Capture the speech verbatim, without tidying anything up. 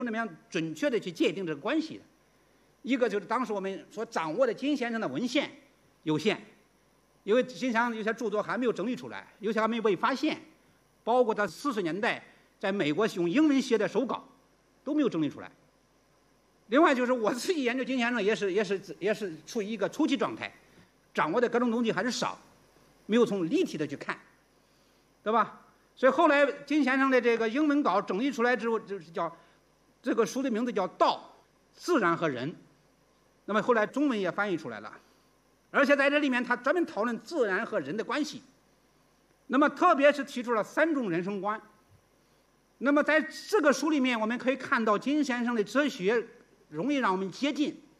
怎么样准确的去界定这个关系的。一个就是当时我们所掌握的金先生的文献有限，因为金先生有些著作还没有整理出来，有些还没有被发现，包括他四十年代在美国用英文写的手稿都没有整理出来。另外就是我自己研究金先生也是也是也是处于一个初期状态，掌握的各种东西还是少，没有从立体的去看，对吧？所以后来金先生的这个英文稿整理出来之后，就是叫这个书的名字叫《道、自然和人》，那么后来中文也翻译出来了，而且在这里面他专门讨论自然和人的关系，那么特别是提出了三种人生观。那么在这个书里面，我们可以看到金先生的哲学容易让我们接近，